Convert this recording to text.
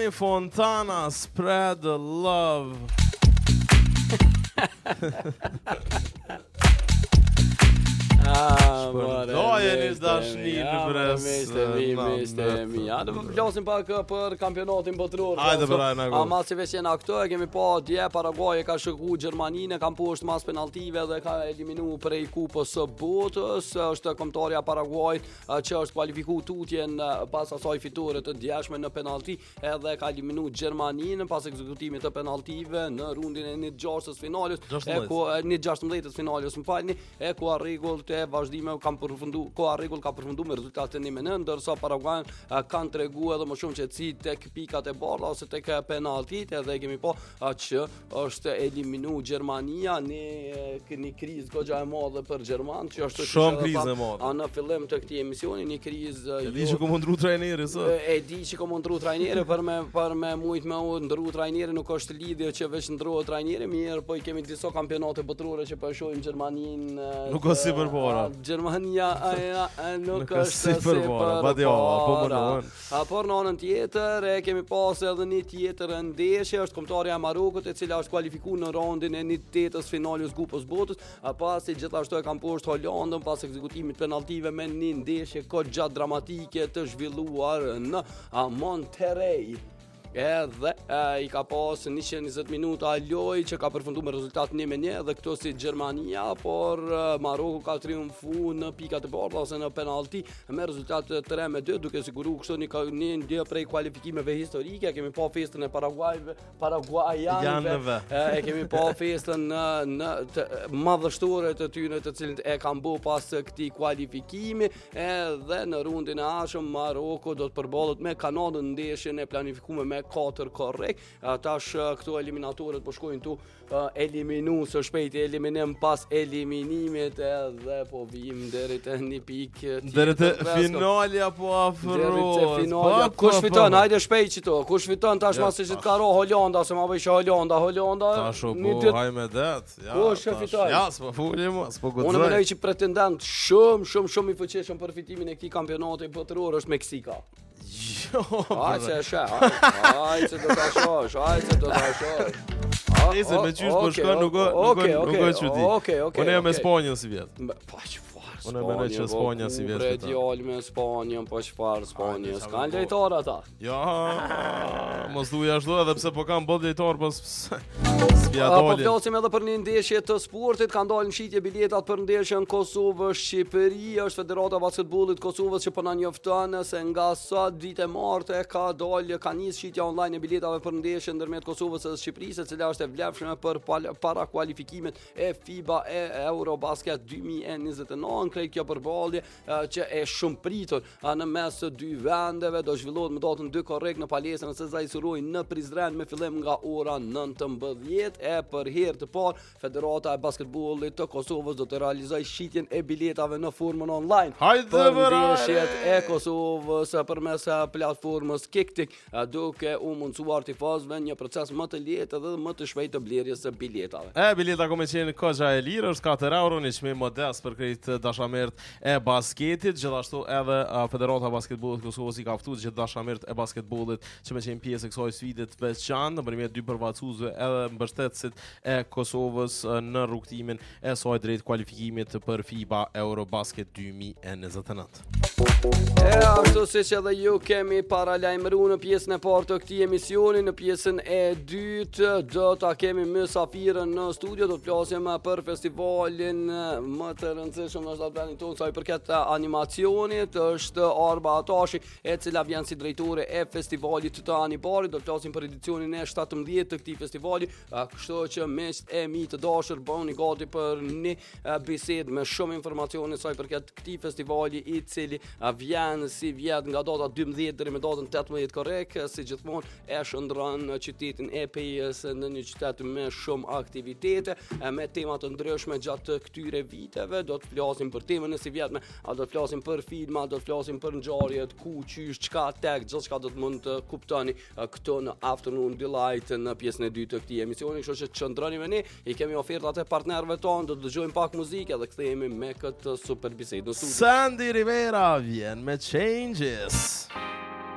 Danny Fontana, Spread the Love. Shpërndajeni dashnin Ja, do flasim pak për kampionatin botror. Hajde për ajna go. Ama si vesh jena këto, e kemi pa dje Paraguay ka shku Gjermaninë, kam poshtë mas penaltive dhe ka eliminu prej kupës së botës. Është kombëtarja Paraguay që është kualifiku tutjen pas asaj fitore të djeshme në penalti, edhe ka eliminu Gjermaninë pas ekzekutimit të penaltive në rundin e 1/6 finales, e ku 1/16 finales, më falni, e ku rregullt e vazhdime kam përfundu, koha rregull ka përfundu me rezultatin 1-1, ndërsa Paraguay kanë tregu edhe më shumë qetësi tek pikat e bardha ose tek penaltit, edhe kemi po që është eliminu Gjermania në krizë goxha e madhe për Gjerman, që është shumë krizë e madhe. Në fillim të këtij emisioni, një krizë E di që ku mundru trajneri sot. E di që ku mundru trajneri për me mujt me u ndru trajneri, nuk është lidhje që veç ndrohet trajneri, mirë, po i kemi disa kampionate botrore që po e shohim Gjermaninë. Nuk është si përpara. Gjermania nuk është si përpara. Por në anën tjetër e kemi pas edhe një tjetër ndeshje, është kombëtarja e Marokut, e cila është kualifikuar në raundin e 1/8 finales Kupës Botës, pasi gjithashtu e kanë poshtë Holandën pas ekzekutimit penaltive me një ndeshje gjatë dramatike të zhvilluar në Monterrey. Edhe i ka pas 120 minuta lojë që ka përfunduar me rezultat 1-1, dhe këto si Gjermania, por Maroku ka triumfu në pikat e bardha ose në penalti me rezultat 3-2, duke siguru kështu një ndje prej kualifikimeve historike. Kemi pa festën e Paraguajanëve, e kemi pa festën në madhështore të tyre të cilët e kanë bërë pas këtij kualifikimi, edhe në rundin e ardhshëm Maroku do të përballet me Kanadën, ndeshjen e planifikuar me 4 korrekt. Tash këto eliminatorët po shkojnë tu eliminu së shpejti, eliminim pas eliminimit, edhe po vim deri te një pikë deri te finalja po afrohet. Kush fiton? Hajde shpejt qito. Kush fiton tash mas se ka ro Holanda, se ma bëj Holanda. Tash po hajme det. Kush fiton? Ja, s'po fulim, s'po guxoj. Unë mendoj që pretendent shumë i fuqishëm për fitimin e këtij kampionati botror është Meksika. Hajde se do ta shohësh. Nëse me qysh po shkon nuk e çudi. Unë jam me Spanjën si vjet. Unë mendoj që Spanja si vjet. Për djalë me Spanjën, po çfarë Spanjë? S'kan lojtar ata. Ja, mos thuaj ashtu, edhe pse po kanë botë lojtar, po po flasim edhe për një ndeshje të sportit. Kanë dalë në shitje biletat për ndeshjen Kosovë-Shqipëri. Është Federata e Basketbollit Kosovës që po na njofton se nga sa ditë e martë ka nisë shitja online e biletave për ndeshjen ndërmjet Kosovës dhe Shqipërisë, e cila është e vlefshme për para kualifikimet e FIBA e Eurobasket 2029. Krejt kjo përballje që e shumë pritur në mes të dy vendeve do zhvillohet më datën 2 korrekt në palestrën e Sezai Suroj në Prizren me fillim nga ora 19. E për herë të parë Federata e Basketbollit të Kosovës do të realizojë shitjen e biletave në formën online. Hajde ndeshjet e Kosovës përmes platformës Kiktik, duke u mundsuar tifozëve një proces më të lehtë dhe më të shpejtë të blerjes së biletave. Bileta komerciale koxha e lirë është 4 euro, një çmim modest për krejt dashamert e basketit. Gjithashtu edhe Federata e Basketbollit të Kosovës i ka ftuar gjithë dashamert e basketbollit që me qenë pjesë e kësaj sfide të veçantë nëpërmjet dy përfaqësuesve edhe mbështetësit e Kosovës në rrugtimin e saj drejt kualifikimit për FIBA Eurobasket 2029. Ashtu siç edhe ju kemi paralajmëruar në pjesën e parë të këtij emisioni, në pjesën e dytë do ta kemi mysafirën në studio, do të flasim për festivalin më të rëndësishëm në shtëpinë tonë sa i përket animacionit. Është Arba Atashi, e cila vjen si drejtore e festivalit të Anibarit. Do të flasim për edicionin e 17 të këtij festivali, kështu që miqtë e mi të dashur bëni gati për një bisedë me shumë informacione sa i përket këtij festivali, i cili vjen si vjet nga data 12 deri me datën 18 korrekt, si gjithmonë e shndron qytetin e Pejës në një qytet me shumë aktivitete, me tema të ndryshme gjatë këtyre viteve. Do të flasim për temën e si vjetme, do të flasim për filma, do të flasim për ngjarjet, ku, qysh, çka tek, gjithçka do të mund të kuptoni këto në Afternoon Delight në pjesën e dytë të këtij emisioni. Kështu që qëndroni me ne, i kemi ofertat e partnerëve tonë, do të dëgjojmë pak muzikë dhe kthehemi me këtë super bisedë. Sandy Rivera vjen me Changes.